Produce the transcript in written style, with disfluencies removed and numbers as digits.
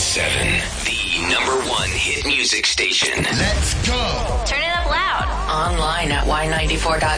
94.7, the number one hit music station. Let's go. Turn it up loud. Online at y94.com.